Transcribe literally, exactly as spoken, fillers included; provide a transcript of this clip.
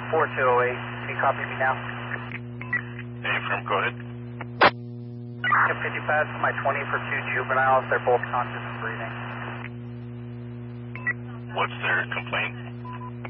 four two oh eight, can you copy me now? Hey, firm, go ahead. fifty-five to my twenty for two juveniles, they're both conscious and breathing. What's their complaint?